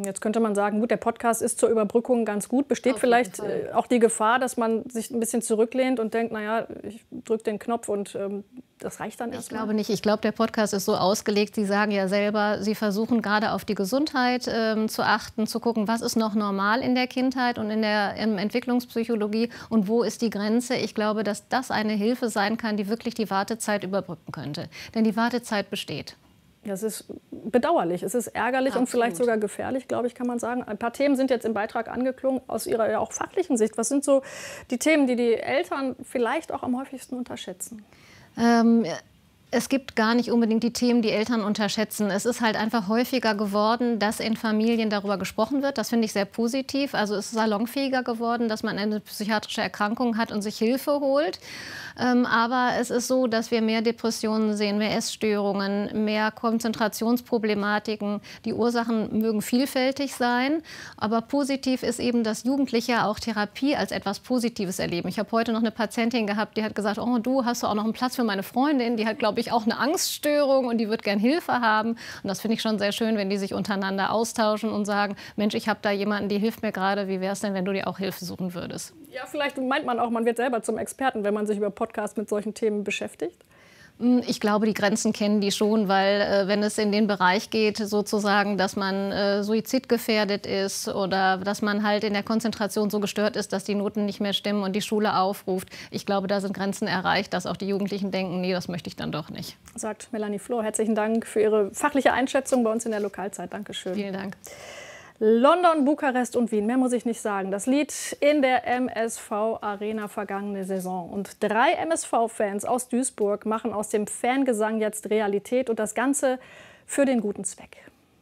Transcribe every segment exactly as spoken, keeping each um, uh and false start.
Jetzt könnte man sagen, gut, der Podcast ist zur Überbrückung ganz gut. Besteht vielleicht äh, auch die Gefahr, dass man sich ein bisschen zurücklehnt und denkt, naja, ich drücke den Knopf und ähm, das reicht dann erst Ich glaube nicht. Ich glaube, der Podcast ist so ausgelegt, Sie sagen ja selber, Sie versuchen gerade auf die Gesundheit ähm, zu achten, zu gucken, was ist noch normal in der Kindheit und in der ähm, Entwicklungspsychologie und wo ist die Grenze. Ich glaube, dass das eine Hilfe sein kann, die wirklich die Wartezeit überbrücken könnte. Denn die Wartezeit besteht. Das ist bedauerlich, es ist ärgerlich Absolut. Und vielleicht sogar gefährlich, glaube ich, kann man sagen. Ein paar Themen sind jetzt im Beitrag angeklungen, aus Ihrer ja auch fachlichen Sicht. Was sind so die Themen, die die Eltern vielleicht auch am häufigsten unterschätzen? Ähm, es gibt gar nicht unbedingt die Themen, die Eltern unterschätzen. Es ist halt einfach häufiger geworden, dass in Familien darüber gesprochen wird. Das finde ich sehr positiv. Also es ist salonfähiger geworden, dass man eine psychiatrische Erkrankung hat und sich Hilfe holt. Ähm, aber es ist so, dass wir mehr Depressionen sehen, mehr Essstörungen, mehr Konzentrationsproblematiken. Die Ursachen mögen vielfältig sein. Aber positiv ist eben, dass Jugendliche auch Therapie als etwas Positives erleben. Ich habe heute noch eine Patientin gehabt, die hat gesagt, oh, du hast doch auch noch einen Platz für meine Freundin. Die hat, glaube ich, auch eine Angststörung und die wird gern Hilfe haben. Und das finde ich schon sehr schön, wenn die sich untereinander austauschen und sagen, Mensch, ich habe da jemanden, die hilft mir gerade. Wie wäre es denn, wenn du dir auch Hilfe suchen würdest? Ja, vielleicht meint man auch, man wird selber zum Experten, wenn man sich über Podcasts mit solchen Themen beschäftigt. Ich glaube, die Grenzen kennen die schon, weil äh, wenn es in den Bereich geht, sozusagen, dass man äh, suizidgefährdet ist oder dass man halt in der Konzentration so gestört ist, dass die Noten nicht mehr stimmen und die Schule aufruft. Ich glaube, da sind Grenzen erreicht, dass auch die Jugendlichen denken, nee, das möchte ich dann doch nicht. Sagt Melanie Flohr. Herzlichen Dank für Ihre fachliche Einschätzung bei uns in der Lokalzeit. Dankeschön. Vielen Dank. London, Bukarest und Wien, mehr muss ich nicht sagen. Das Lied in der M S V-Arena vergangene Saison. Und drei M S V-Fans aus Duisburg machen aus dem Fangesang jetzt Realität und das Ganze für den guten Zweck.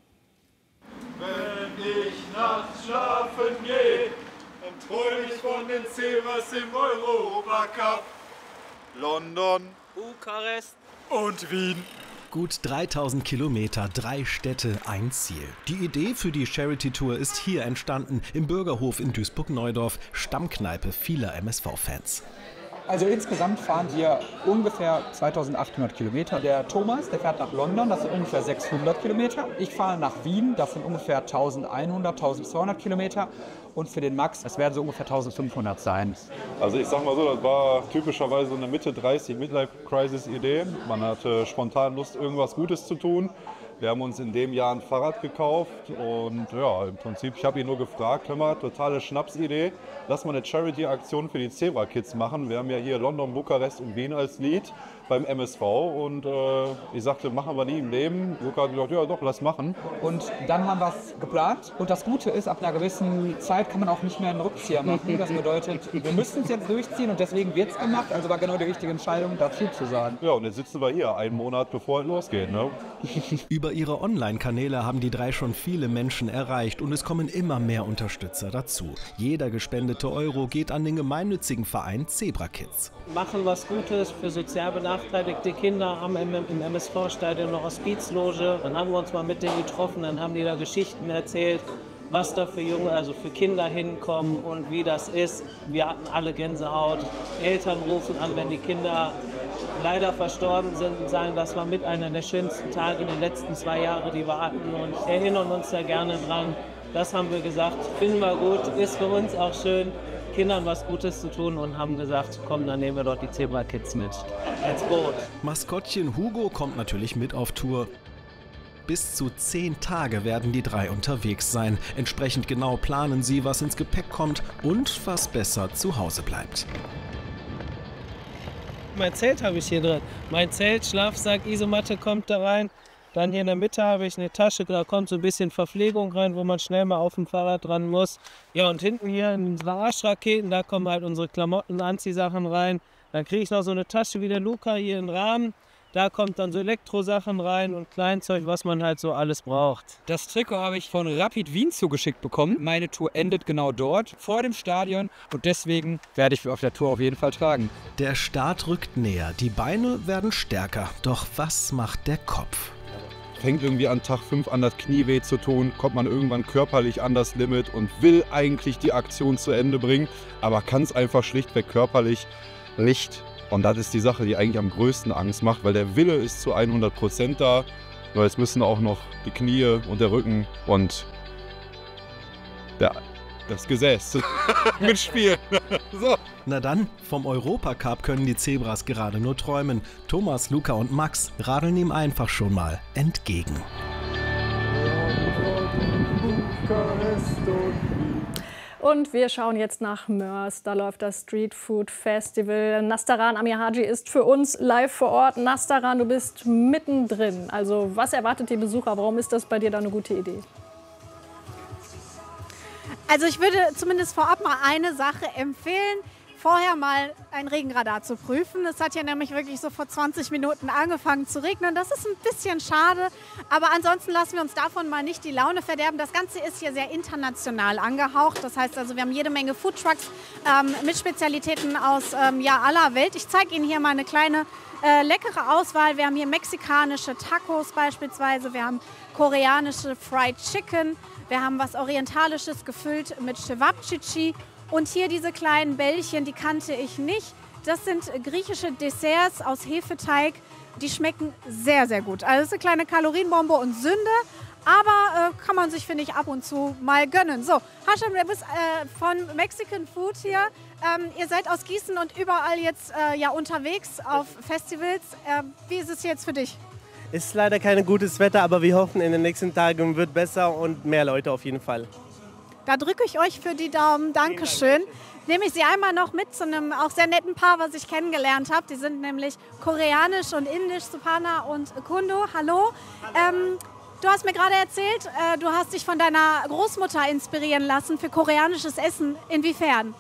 Wenn ich nachts schlafen gehe, dann träume ich von den Zebras im Europacup. London, Bukarest und Wien. Gut dreitausend Kilometer, drei Städte, ein Ziel. Die Idee für die Charity-Tour ist hier entstanden, im Bürgerhof in Duisburg-Neudorf, Stammkneipe vieler M S V-Fans. Also insgesamt fahren wir ungefähr zweitausendachthundert Kilometer. Der Thomas, der fährt nach London, das sind ungefähr sechshundert Kilometer. Ich fahre nach Wien, das sind ungefähr eintausendeinhundert, eintausendzweihundert Kilometer. Und für den Max, das werden so ungefähr eintausendfünfhundert sein. Also ich sag mal so, das war typischerweise eine Mitte dreißig Midlife-Crisis-Idee. Man hatte spontan Lust, irgendwas Gutes zu tun. Wir haben uns in dem Jahr ein Fahrrad gekauft und ja, im Prinzip, ich habe ihn nur gefragt, hör mal, totale Schnapsidee, lass mal eine Charity-Aktion für die Zebra Kids machen. Wir haben ja hier London, Bukarest und Wien als Lied beim M S V und äh, ich sagte, machen wir nie im Leben. Luca hat gesagt, ja doch, lass machen. Und dann haben wir es geplant und das Gute ist, ab einer gewissen Zeit kann man auch nicht mehr einen Rückzieher machen. Das bedeutet, wir müssen es jetzt durchziehen und deswegen wird es gemacht. Also war genau die richtige Entscheidung, dazu zu sagen. Ja, und jetzt sitzen wir hier, einen Monat bevor es losgeht. Ne? Über ihre Online-Kanäle haben die drei schon viele Menschen erreicht und es kommen immer mehr Unterstützer dazu. Jeder gespendete Euro geht an den gemeinnützigen Verein Zebra Kids. Machen was Gutes für sozial benachteiligte Kinder am, im, im M S V-Stadion, eine Hospizloge. Dann haben wir uns mal mit denen getroffen, dann haben die da Geschichten erzählt, was da für Junge, also für Kinder hinkommen und wie das ist. Wir hatten alle Gänsehaut. Eltern rufen an, wenn die Kinder leider verstorben sind und sagen, das war mit einer der schönsten Tage in den letzten zwei Jahren, die wir hatten und erinnern uns da gerne dran. Das haben wir gesagt, finden wir gut, ist für uns auch schön, Kindern was Gutes zu tun und haben gesagt, komm, dann nehmen wir dort die Zebra Kids mit. Let's go. Maskottchen Hugo kommt natürlich mit auf Tour. Bis zu zehn Tage werden die drei unterwegs sein. Entsprechend genau planen sie, was ins Gepäck kommt und was besser zu Hause bleibt. Mein Zelt habe ich hier drin. Mein Zelt, Schlafsack, Isomatte kommt da rein. Dann hier in der Mitte habe ich eine Tasche, da kommt so ein bisschen Verpflegung rein, wo man schnell mal auf dem Fahrrad dran muss. Ja, und hinten hier in den Arschraketen, da kommen halt unsere Klamotten, Anziehsachen rein. Dann kriege ich noch so eine Tasche wie der Luca hier in den Rahmen. Da kommt dann so Elektrosachen rein und Kleinzeug, was man halt so alles braucht. Das Trikot habe ich von Rapid Wien zugeschickt bekommen. Meine Tour endet genau dort, vor dem Stadion. Und deswegen werde ich auf der Tour auf jeden Fall tragen. Der Start rückt näher, die Beine werden stärker. Doch was macht der Kopf? Fängt irgendwie an Tag fünf an, das Knie weh zu tun, kommt man irgendwann körperlich an das Limit und will eigentlich die Aktion zu Ende bringen, aber kann es einfach schlichtweg körperlich nicht. Und das ist die Sache, die eigentlich am größten Angst macht, weil der Wille ist zu hundert Prozent da, weil es müssen auch noch die Knie und der Rücken und Ja, das Gesäß. Mitspielen. So. Na dann, vom Europacup können die Zebras gerade nur träumen. Thomas, Luca und Max radeln ihm einfach schon mal entgegen. Und wir schauen jetzt nach Moers. Da läuft das Street Food Festival. Nastaran Amihaji ist für uns live vor Ort. Nastaran, du bist mittendrin. Also was erwartet die Besucher? Warum ist das bei dir da eine gute Idee? Also ich würde zumindest vorab mal eine Sache empfehlen. Vorher mal ein Regenradar zu prüfen. Es hat ja nämlich wirklich so vor zwanzig Minuten angefangen zu regnen. Das ist ein bisschen schade, aber ansonsten lassen wir uns davon mal nicht die Laune verderben. Das Ganze ist hier sehr international angehaucht. Das heißt also, wir haben jede Menge Foodtrucks ähm, mit Spezialitäten aus ähm, ja, aller Welt. Ich zeige Ihnen hier mal eine kleine äh, leckere Auswahl. Wir haben hier mexikanische Tacos beispielsweise. Wir haben koreanische Fried Chicken. Wir haben was Orientalisches gefüllt mit Cevapcici. Und hier diese kleinen Bällchen, die kannte ich nicht. Das sind griechische Desserts aus Hefeteig. Die schmecken sehr, sehr gut. Also das ist eine kleine Kalorienbombe und Sünde. Aber äh, kann man sich, finde ich, ab und zu mal gönnen. So, Hashim, du bist äh, von Mexican Food hier. Ähm, ihr seid aus Gießen und überall jetzt äh, ja, unterwegs auf Festivals. Äh, wie ist es jetzt für dich? Ist leider kein gutes Wetter, aber wir hoffen, in den nächsten Tagen wird besser und mehr Leute auf jeden Fall. Da drücke ich euch für die Daumen. Dankeschön. Nehme ich Sie einmal noch mit zu einem auch sehr netten Paar, was ich kennengelernt habe. Die sind nämlich koreanisch und indisch, Supana und Kundo. Hallo. Ähm, du hast mir gerade erzählt, äh, du hast dich von deiner Großmutter inspirieren lassen für koreanisches Essen. Inwiefern?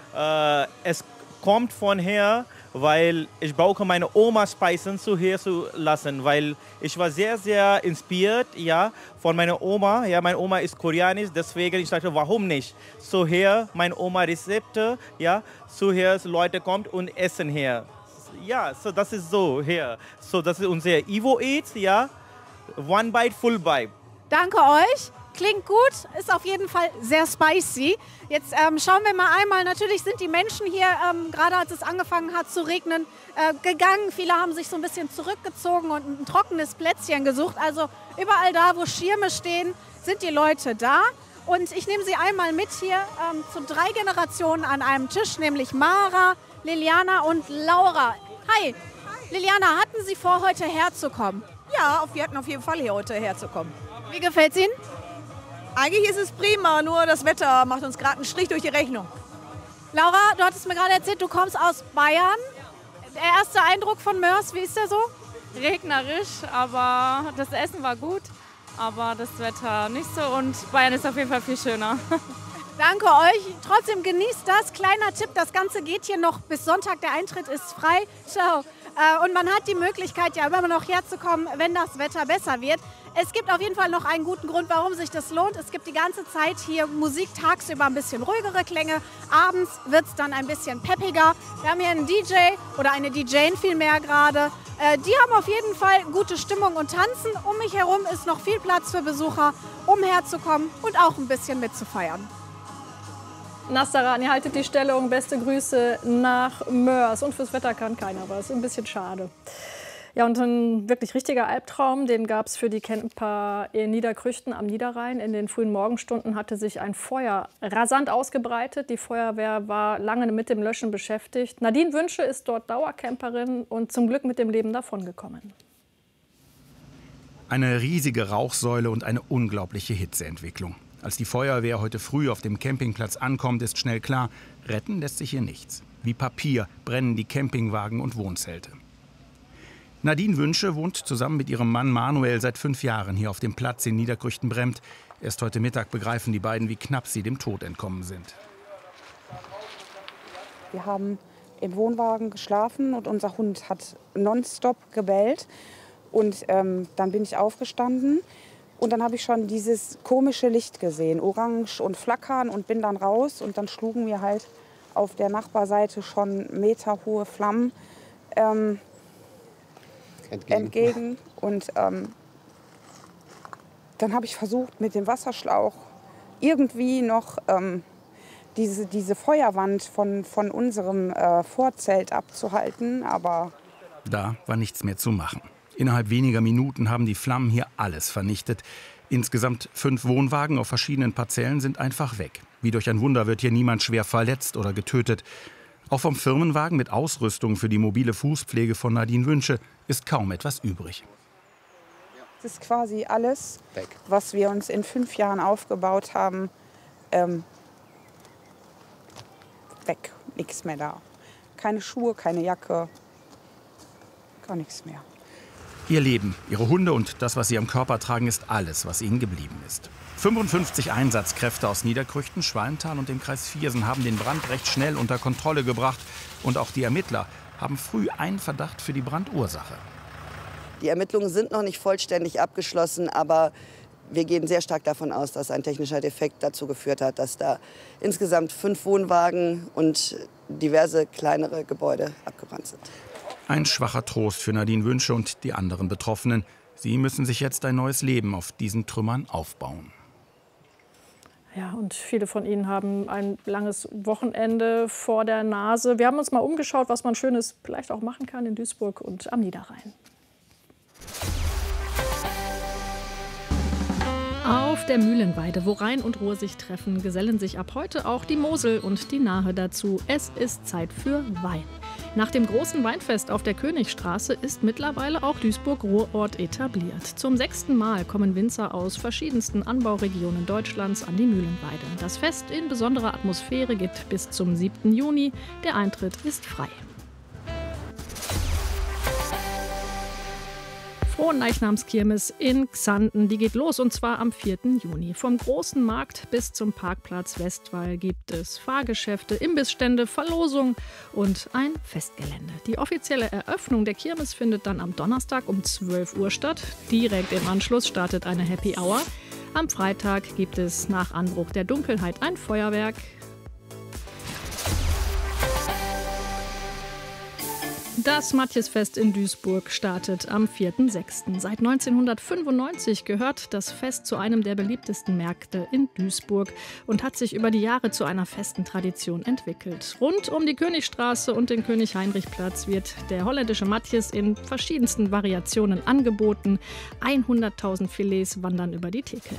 Äh, es kommt von her, weil ich brauche meine Oma Speisen zu hier zu lassen, weil ich war sehr, sehr inspiriert, ja, von meiner Oma. Ja, meine Oma ist koreanisch, deswegen ich dachte, warum nicht? So hier, meine Oma Rezepte, ja, so hier Leute kommen und essen hier. Ja, so das ist so hier. So das ist unser Evo Eats, ja, one bite, full bite. Danke euch. Klingt gut, ist auf jeden Fall sehr spicy. Jetzt ähm, schauen wir mal einmal, natürlich sind die Menschen hier, ähm, gerade als es angefangen hat zu regnen, äh, gegangen. Viele haben sich so ein bisschen zurückgezogen und ein trockenes Plätzchen gesucht. Also überall da, wo Schirme stehen, sind die Leute da. Und ich nehme sie einmal mit hier ähm, zu drei Generationen an einem Tisch, nämlich Mara, Liliana und Laura. Hi, Liliana, hatten Sie vor, heute herzukommen? Ja, wir hatten auf jeden Fall hier heute herzukommen. Wie gefällt es Ihnen? Eigentlich ist es prima, nur das Wetter macht uns gerade einen Strich durch die Rechnung. Laura, du hattest mir gerade erzählt, du kommst aus Bayern. Der erste Eindruck von Moers, wie ist der so? Regnerisch, aber das Essen war gut, aber das Wetter nicht so und Bayern ist auf jeden Fall viel schöner. Danke euch. Trotzdem genießt das. Kleiner Tipp, das Ganze geht hier noch bis Sonntag. Der Eintritt ist frei. Ciao. Und man hat die Möglichkeit, ja immer noch herzukommen, wenn das Wetter besser wird. Es gibt auf jeden Fall noch einen guten Grund, warum sich das lohnt. Es gibt die ganze Zeit hier Musik, tagsüber ein bisschen ruhigere Klänge. Abends wird es dann ein bisschen peppiger. Wir haben hier einen D J oder eine D J vielmehr gerade. Äh, die haben auf jeden Fall gute Stimmung und tanzen. Um mich herum ist noch viel Platz für Besucher, um herzukommen und auch ein bisschen mitzufeiern. Nastaran, ihr haltet die Stellung. Beste Grüße nach Moers. Und fürs Wetter kann keiner was. Ein bisschen schade. Ja, und ein wirklich richtiger Albtraum, den gab es für die Camper in Niederkrüchten am Niederrhein. In den frühen Morgenstunden hatte sich ein Feuer rasant ausgebreitet. Die Feuerwehr war lange mit dem Löschen beschäftigt. Nadine Wünsche ist dort Dauercamperin und zum Glück mit dem Leben davongekommen. Eine riesige Rauchsäule und eine unglaubliche Hitzeentwicklung. Als die Feuerwehr heute früh auf dem Campingplatz ankommt, ist schnell klar, retten lässt sich hier nichts. Wie Papier brennen die Campingwagen und Wohnzelte. Nadine Wünsche wohnt zusammen mit ihrem Mann Manuel seit fünf Jahren hier auf dem Platz in Niederkrüchten-Bremt. Erst heute Mittag begreifen die beiden, wie knapp sie dem Tod entkommen sind. Wir haben im Wohnwagen geschlafen und unser Hund hat nonstop gebellt. Und ähm, dann bin ich aufgestanden und dann habe ich schon dieses komische Licht gesehen, orange und flackern, und bin dann raus. Und dann schlugen mir halt auf der Nachbarseite schon meterhohe Flammen ähm, entgegen. entgegen. Und ähm, dann habe ich versucht, mit dem Wasserschlauch irgendwie noch ähm, diese, diese Feuerwand von, von unserem äh, Vorzelt abzuhalten. Aber da war nichts mehr zu machen. Innerhalb weniger Minuten haben die Flammen hier alles vernichtet. Insgesamt fünf Wohnwagen auf verschiedenen Parzellen sind einfach weg. Wie durch ein Wunder wird hier niemand schwer verletzt oder getötet. Auch vom Firmenwagen mit Ausrüstung für die mobile Fußpflege von Nadine Wünsche ist kaum etwas übrig. Das ist quasi alles, weg, was wir uns in fünf Jahren aufgebaut haben, ähm, weg. Nichts mehr da. Keine Schuhe, keine Jacke, gar nichts mehr. Ihr Leben, ihre Hunde und das, was sie am Körper tragen, ist alles, was ihnen geblieben ist. fünfundfünfzig Einsatzkräfte aus Niederkrüchten, Schwalmtal und dem Kreis Viersen haben den Brand recht schnell unter Kontrolle gebracht. Und auch die Ermittler haben früh einen Verdacht für die Brandursache. Die Ermittlungen sind noch nicht vollständig abgeschlossen, aber wir gehen sehr stark davon aus, dass ein technischer Defekt dazu geführt hat, dass da insgesamt fünf Wohnwagen und diverse kleinere Gebäude abgebrannt sind. Ein schwacher Trost für Nadine Wünsche und die anderen Betroffenen. Sie müssen sich jetzt ein neues Leben auf diesen Trümmern aufbauen. Ja, und viele von Ihnen haben ein langes Wochenende vor der Nase. Wir haben uns mal umgeschaut, was man Schönes vielleicht auch machen kann in Duisburg und am Niederrhein. Auf der Mühlenweide, wo Rhein und Ruhr sich treffen, gesellen sich ab heute auch die Mosel und die Nahe dazu. Es ist Zeit für Wein. Nach dem großen Weinfest auf der Königstraße ist mittlerweile auch Duisburg-Ruhrort etabliert. Zum sechsten Mal kommen Winzer aus verschiedensten Anbauregionen Deutschlands an die Mühlenweide. Das Fest in besonderer Atmosphäre geht bis zum siebten Juni. Der Eintritt ist frei. Frohenleichnamskirmes in Xanten, die geht los und zwar am vierten Juni. Vom großen Markt bis zum Parkplatz Westwall gibt es Fahrgeschäfte, Imbissstände, Verlosung und ein Festgelände. Die offizielle Eröffnung der Kirmes findet dann am Donnerstag um zwölf Uhr statt. Direkt im Anschluss startet eine Happy Hour. Am Freitag gibt es nach Anbruch der Dunkelheit ein Feuerwerk. Das Matjesfest in Duisburg startet am vierten sechsten Seit neunzehnhundertfünfundneunzig gehört das Fest zu einem der beliebtesten Märkte in Duisburg und hat sich über die Jahre zu einer festen Tradition entwickelt. Rund um die Königstraße und den König-Heinrich-Platz wird der holländische Matjes in verschiedensten Variationen angeboten. hunderttausend Filets wandern über die Theke.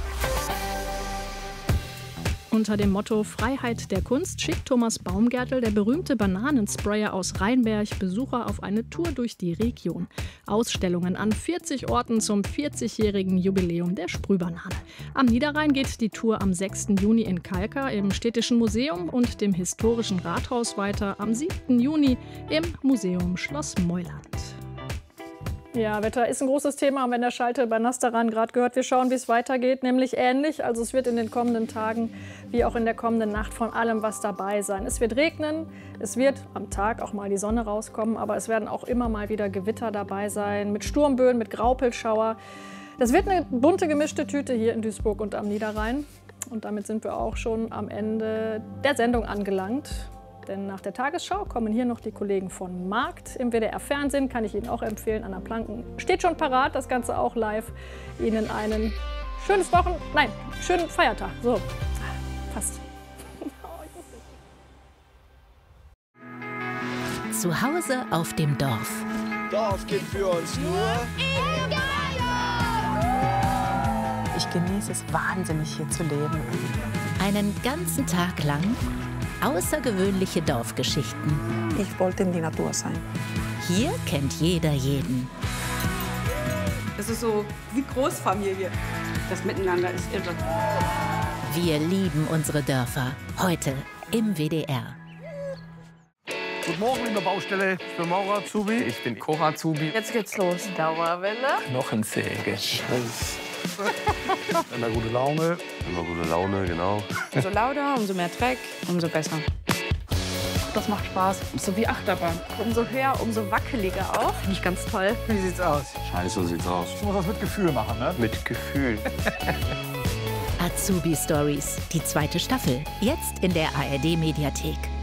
Unter dem Motto Freiheit der Kunst schickt Thomas Baumgärtel, der berühmte Bananensprayer aus Rheinberg, Besucher auf eine Tour durch die Region. Ausstellungen an vierzig Orten zum vierzigjährigen Jubiläum der Sprühbanane. Am Niederrhein geht die Tour am sechsten Juni in Kalka im Städtischen Museum und dem Historischen Rathaus weiter am siebten Juni im Museum Schloss Meuland. Ja, Wetter ist ein großes Thema, haben wir in der Schalte bei Nastaran gerade gehört. Wir schauen, wie es weitergeht, nämlich ähnlich. Also es wird in den kommenden Tagen wie auch in der kommenden Nacht von allem was dabei sein. Es wird regnen, es wird am Tag auch mal die Sonne rauskommen, aber es werden auch immer mal wieder Gewitter dabei sein, mit Sturmböen, mit Graupelschauer. Das wird eine bunte, gemischte Tüte hier in Duisburg und am Niederrhein. Und damit sind wir auch schon am Ende der Sendung angelangt. Denn nach der Tagesschau kommen hier noch die Kollegen von Markt. Im W D R Fernsehen kann ich Ihnen auch empfehlen. Anna Planken steht schon parat, das Ganze auch live. Ihnen einen schönes Wochen, nein, schönen Feiertag. So, fast. Zu Hause auf dem Dorf. Dorf geht für uns nur in Ich genieße es wahnsinnig, hier zu leben. Einen ganzen Tag lang außergewöhnliche Dorfgeschichten. Ich wollte in die Natur sein. Hier kennt jeder jeden. Das ist so wie Großfamilie. Das Miteinander ist irre. Wir lieben unsere Dörfer. Heute im W D R. Guten Morgen in der Baustelle. Ich bin Maurer Azubi. Ich bin Koch Azubi. Jetzt geht's los. Dauerwelle. Knochensäge. Scheiße. Immer gute Laune. Immer gute Laune, genau. Umso lauter, umso mehr Dreck, umso besser. Das macht Spaß. So wie Achterbahn. Umso höher, umso wackeliger auch. Finde ich ganz toll. Wie sieht's aus? Scheiße, so sieht's aus. Ich muss was mit Gefühl machen, ne? Mit Gefühl. Azubi Stories, die zweite Staffel. Jetzt in der A R D Mediathek.